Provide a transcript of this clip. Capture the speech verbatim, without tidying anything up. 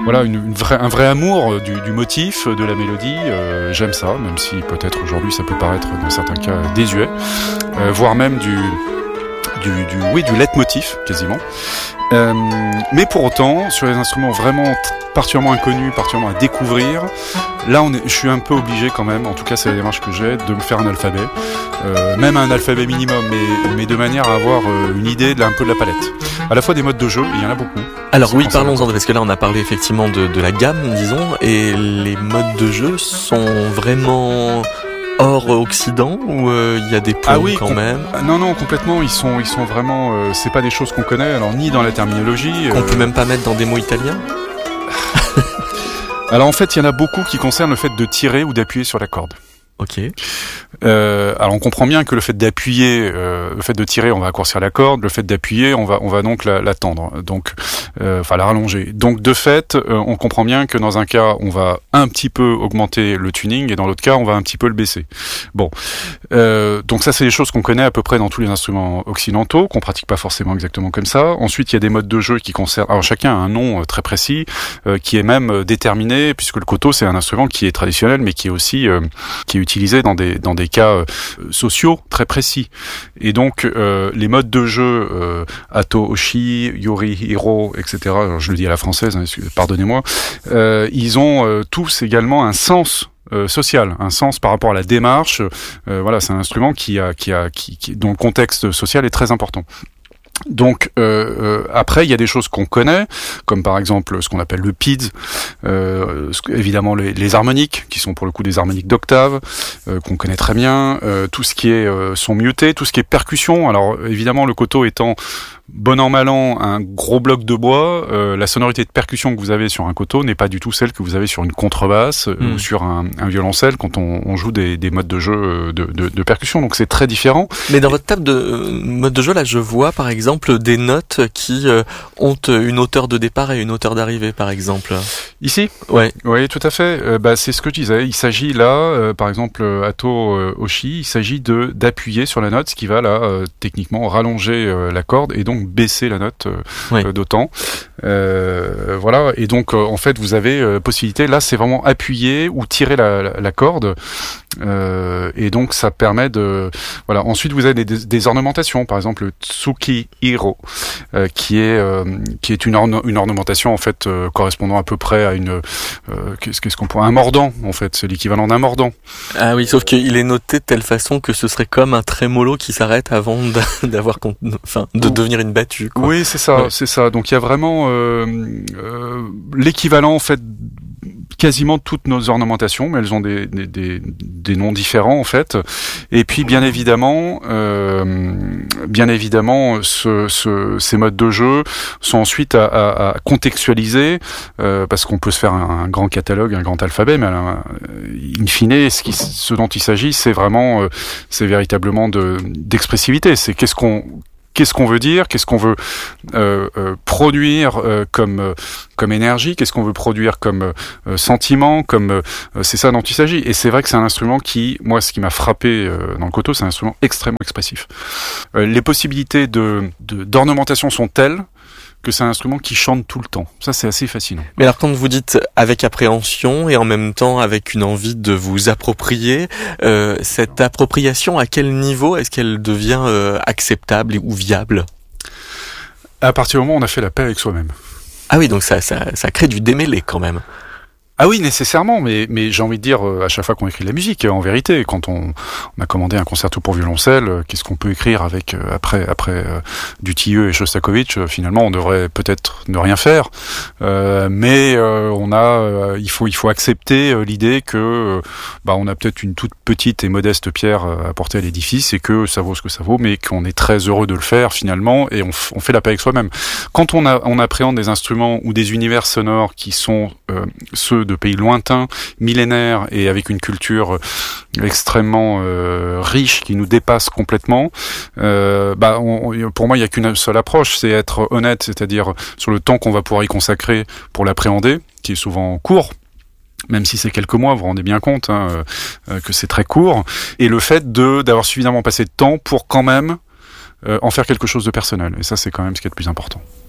voilà, une, une vraie, un vrai amour du, du motif, de la mélodie. Euh, j'aime ça, même si peut-être aujourd'hui ça peut paraître dans certains cas désuet, euh, voire même du, du, du, oui, du leitmotiv quasiment. Euh, mais pour autant, sur les instruments vraiment t- particulièrement inconnus, particulièrement à découvrir, là on est, je suis un peu obligé quand même, en tout cas c'est la démarche que j'ai, de me faire un alphabet, euh, même un alphabet minimum, mais, mais de manière à avoir euh, une idée de la, un peu de la palette. À la fois des modes de jeu, il y en a beaucoup. Alors oui, parlons-en, parce que là on a parlé effectivement de, de la gamme, disons, et les modes de jeu sont vraiment hors Occident, ou il euh, y a des points ah oui, quand com- même Non, non, complètement, ils sont, ils sont vraiment, euh, c'est pas des choses qu'on connaît, alors ni dans la terminologie. Qu'on euh... peut même pas mettre dans des mots italiens. Alors en fait, il y en a beaucoup qui concernent le fait de tirer ou d'appuyer sur la corde. Ok. Euh, alors on comprend bien que le fait d'appuyer, euh, le fait de tirer, on va raccourcir la corde. Le fait d'appuyer, on va, on va donc la, la tendre, donc, euh, enfin la rallonger. Donc de fait, euh, on comprend bien que dans un cas, on va un petit peu augmenter le tuning, et dans l'autre cas, on va un petit peu le baisser. Bon, euh, donc ça, c'est des choses qu'on connaît à peu près dans tous les instruments occidentaux, qu'on pratique pas forcément exactement comme ça. Ensuite, il y a des modes de jeu qui concernent. Alors chacun a un nom euh, très précis, euh, qui est même euh, déterminé, puisque le koto, c'est un instrument qui est traditionnel, mais qui est aussi euh, qui est utilisé dans des dans des cas euh, sociaux très précis. Et donc euh, les modes de jeu euh, Ato, Oshi, Yori, Hiro, et cetera. Alors, je le dis à la française, hein, pardonnez-moi. Euh, ils ont euh, tous également un sens euh, social, un sens par rapport à la démarche. Euh, voilà, c'est un instrument qui a qui a qui, qui dont le contexte social est très important. Donc euh, euh, après il y a des choses qu'on connaît, comme par exemple ce qu'on appelle le P I D, euh, évidemment les, les harmoniques qui sont pour le coup des harmoniques d'octave euh, qu'on connaît très bien, euh, tout ce qui est euh, son muté, tout ce qui est percussion. Alors évidemment le koto étant bon an mal an un gros bloc de bois, euh, la sonorité de percussion que vous avez sur un koto n'est pas du tout celle que vous avez sur une contrebasse mmh. ou sur un, un violoncelle quand on, on joue des, des modes de jeu de, de, de percussion. Donc c'est très différent. Mais dans votre table de euh, mode de jeu là, je vois par exemple des notes qui euh, ont une hauteur de départ et une hauteur d'arrivée, par exemple. Ici ? Ouais. Oui, tout à fait. Euh, bah, c'est ce que je disais. Il s'agit là, euh, par exemple, Ato euh, Oshi, il s'agit de d'appuyer sur la note, ce qui va là, euh, techniquement, rallonger euh, la corde et donc baisser la note euh, oui. euh, d'autant. Euh, voilà. Et donc, euh, en fait, vous avez euh, possibilité. Là, c'est vraiment appuyer ou tirer la, la, la corde. Euh, et donc, ça permet de. Voilà. Ensuite, vous avez des, des ornementations. Par exemple, le Tsuki Hiro, euh, qui est euh, qui est une orne, une ornementation en fait euh, correspondant à peu près à une euh, qu'est-ce qu'est-ce qu'on pourrait un mordant en fait. C'est l'équivalent d'un mordant. Ah oui, sauf qu'il est noté de telle façon que ce serait comme un trémolo qui s'arrête avant d'avoir, enfin, de devenir une battue, quoi. Oui, c'est ça, ouais. c'est ça. Donc il y a vraiment euh, euh, l'équivalent en fait. Quasiment toutes nos ornementations, mais elles ont des, des, des, des noms différents en fait. Et puis bien évidemment, euh, bien évidemment, ce, ce, ces modes de jeu sont ensuite à, à, à contextualiser, euh, parce qu'on peut se faire un, un grand catalogue, un grand alphabet, mais euh, in fine, ce, qui, ce dont il s'agit, c'est vraiment, euh, c'est véritablement de, d'expressivité. C'est qu'est-ce qu'on Qu'est-ce qu'on veut dire ? Qu'est-ce qu'on veut euh, euh, produire euh, comme euh, comme énergie ? Qu'est-ce qu'on veut produire comme euh, sentiment ? Comme euh, c'est ça dont il s'agit. Et c'est vrai que c'est un instrument qui, moi, ce qui m'a frappé euh, dans le koto, c'est un instrument extrêmement expressif. Euh, les possibilités de, de d'ornementation sont telles que c'est un instrument qui chante tout le temps. Ça, c'est assez fascinant. Mais alors, quand vous dites avec appréhension et en même temps avec une envie de vous approprier, euh, cette appropriation, à quel niveau est-ce qu'elle devient euh, acceptable ou viable ? À partir du moment où on a fait la paix avec soi-même. Ah oui, donc ça, ça, ça crée du démêlé quand même. Ah oui, nécessairement, mais, mais j'ai envie de dire, à chaque fois qu'on écrit de la musique, en vérité, quand on, on a commandé un concerto pour violoncelle, qu'est-ce qu'on peut écrire avec, après, après euh, Dutilleux et Shostakovich, finalement, on devrait peut-être ne rien faire, euh, mais euh, on a, euh, il faut, il faut accepter l'idée que, euh, bah, on a peut-être une toute petite et modeste pierre à porter à l'édifice et que ça vaut ce que ça vaut, mais qu'on est très heureux de le faire finalement, et on, on fait la paix avec soi-même. Quand on a, on appréhende des instruments ou des univers sonores qui sont euh, ceux de pays lointains, millénaires et avec une culture extrêmement euh, riche qui nous dépasse complètement, euh, bah on, pour moi il n'y a qu'une seule approche, c'est être honnête, c'est-à-dire sur le temps qu'on va pouvoir y consacrer pour l'appréhender, qui est souvent court, même si c'est quelques mois, vous vous rendez bien compte hein, euh, que c'est très court, et le fait de d'avoir suffisamment passé de temps pour quand même euh, en faire quelque chose de personnel, et ça c'est quand même ce qui est le plus important.